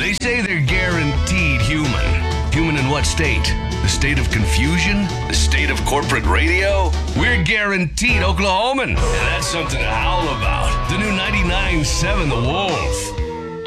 They say they're guaranteed human. Human in what state? The state of confusion? The state of corporate radio? We're guaranteed Oklahoman. And that's something to howl about. The new 99.7 The Wolf.